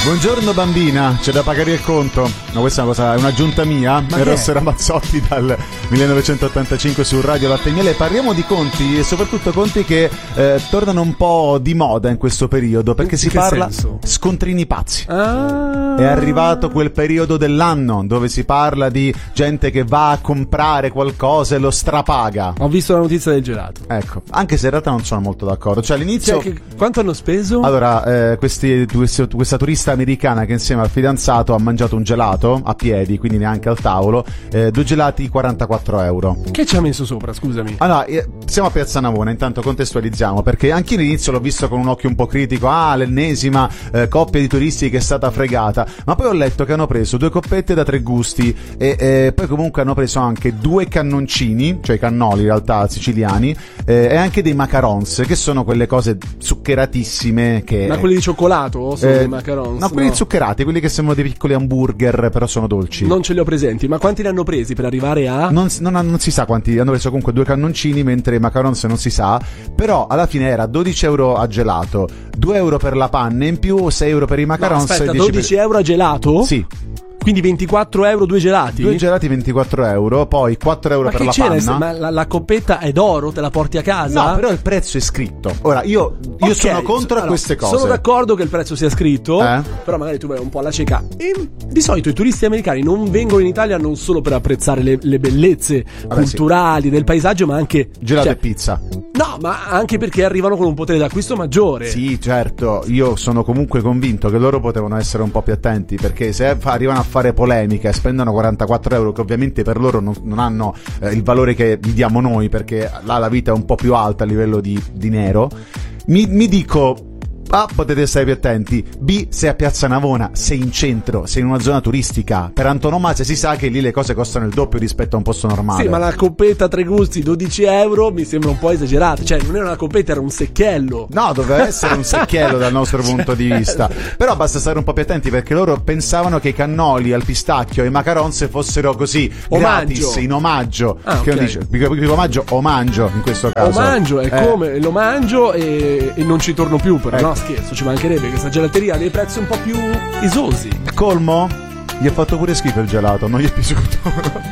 Buongiorno bambina, c'è da pagare il conto. No, questa è una cosa, è un'aggiunta mia. Eros Ramazzotti dal 1985 su Radio Latte e Miele. Parliamo di conti e soprattutto conti che tornano un po' di moda in questo periodo, perché si parla scontrini pazzi. È arrivato quel periodo dell'anno dove si parla di gente che va a comprare qualcosa e lo strapaga. Ho visto la notizia del gelato. Ecco, anche se in realtà non sono molto d'accordo. Cioè all'inizio quanto hanno speso? Allora, questa turista americana che insieme al fidanzato ha mangiato un gelato a piedi, quindi neanche al tavolo, 2 gelati 44 euro. Che ci ha messo sopra, scusami? Allora, siamo a Piazza Navona, intanto contestualizziamo, perché anche all'inizio l'ho visto con un occhio un po' critico, l'ennesima coppia di turisti che è stata fregata, ma poi ho letto che hanno preso 2 coppette da 3 gusti e poi comunque hanno preso anche 2 cannoncini, cioè cannoli in realtà siciliani, e anche dei macarons, che sono quelle cose zuccheratissime che... Ma quelli di cioccolato? Sono dei macarons? No, quelli zuccherati, quelli che sembrano dei piccoli hamburger, però sono dolci. Non ce li ho presenti, ma quanti ne hanno presi per arrivare a... Non si sa quanti, hanno preso comunque 2 cannoncini, mentre i macarons non si sa, però alla fine era 12 euro a gelato, 2 euro per la panna in più, 6 euro per i macarons. No, aspetta, 12 euro a gelato? Sì. Quindi 24 euro 2 gelati? 2 gelati 24 euro, poi 4 euro per la panna. Ma la coppetta è d'oro? Te la porti a casa? No, però il prezzo è scritto. Ora, io sono contro a queste cose. Sono d'accordo che il prezzo sia scritto, però magari tu vai un po' alla cieca. E di solito i turisti americani non vengono in Italia non solo per apprezzare le bellezze culturali del paesaggio, ma anche... Gelato e pizza. No, ma anche perché arrivano con un potere d'acquisto maggiore. Sì, certo. Io sono comunque convinto che loro potevano essere un po' più attenti, perché se arrivano a fare polemica e spendono 44 euro, che ovviamente per loro non hanno il valore che gli diamo noi, perché là la vita è un po' più alta a livello di dinero, mi dico... A, potete stare più attenti. B, sei a Piazza Navona, sei in centro, sei in una zona turistica. Per antonomasia si sa che lì le cose costano il doppio rispetto a un posto normale. Sì, ma la coppetta 3 gusti, 12 euro, mi sembra un po' esagerato. Cioè, non era una coppetta, era un secchiello. No, doveva essere un secchiello dal nostro punto di vista. Però basta stare un po' più attenti, perché loro pensavano che i cannoli al pistacchio e i macarons fossero così, gratis, in omaggio. Che non dice, omaggio o mangio in questo caso. Omaggio, è come lo mangio e non ci torno più, però no, scherzo, ci mancherebbe, questa gelateria ha dei prezzi un po' più esosi. Colmo? Gli ha fatto pure schifo il gelato, non gli è piaciuto.